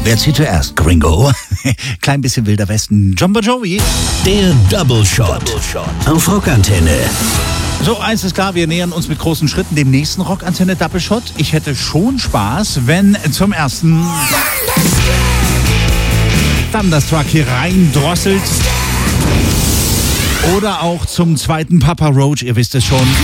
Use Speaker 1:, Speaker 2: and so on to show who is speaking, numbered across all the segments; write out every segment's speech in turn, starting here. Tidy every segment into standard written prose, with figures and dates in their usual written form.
Speaker 1: Wer zieht zuerst? Gringo. Klein bisschen Wilder Westen. John Jovi.
Speaker 2: Der Double Shot auf Rockantenne.
Speaker 1: So, eins ist klar, wir nähern uns mit großen Schritten dem nächsten Rockantenne Double Shot. Ich hätte schon Spaß, wenn zum ersten Thunderstruck hier reindrosselt. Oder auch zum zweiten Papa Roach, ihr wisst es schon.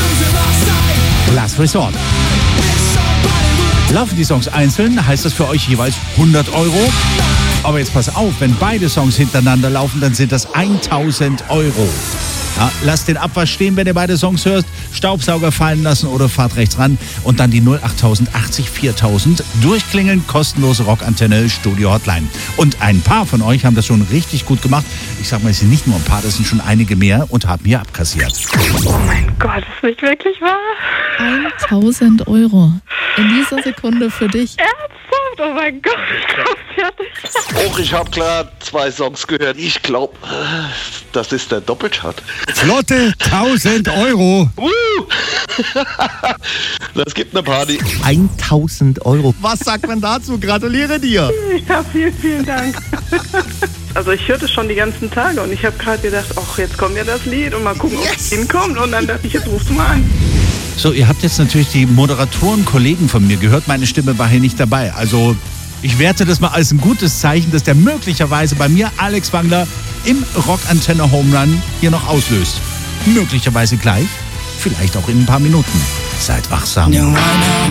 Speaker 1: Last Resort. Laufen die Songs einzeln, heißt das für euch jeweils 100 Euro. Aber jetzt pass auf, wenn beide Songs hintereinander laufen, dann sind das 1000 Euro. Ja, lasst den Abwasch stehen, wenn ihr beide Songs hört, Staubsauger fallen lassen oder fahrt rechts ran und dann die 08000 80 4000 durchklingeln, kostenlose Rockantenne Studio Hotline. Und ein paar von euch haben das schon richtig gut gemacht. Ich sag mal, es sind nicht nur ein paar, das sind schon einige mehr und haben hier abkassiert.
Speaker 3: Oh mein Gott, ist nicht wirklich wahr?
Speaker 4: 1000 Euro. In dieser Sekunde für dich.
Speaker 3: Ernsthaft? Oh mein Gott, ich glaub's ja nicht.
Speaker 5: Och, ich habe gerade 2 Songs gehört. Ich glaube, das ist der Doppelshot.
Speaker 6: Flotte 1000 Euro.
Speaker 5: Das gibt eine Party.
Speaker 6: 1000 Euro. Was sagt man dazu? Gratuliere dir.
Speaker 3: Ja, vielen, vielen Dank. Also ich hörte schon die ganzen Tage und ich habe gerade gedacht, ach, jetzt kommt ja das Lied und mal gucken, ob es hinkommt. Und dann dachte ich, jetzt rufst du mal an.
Speaker 1: So, ihr habt jetzt natürlich die Moderatoren, Kollegen von mir gehört. Meine Stimme war hier nicht dabei. Also ich werte das mal als ein gutes Zeichen, dass der möglicherweise bei mir Alex Wangler im Rockantenne Home Run hier noch auslöst. Möglicherweise gleich, vielleicht auch in ein paar Minuten. Seid wachsam.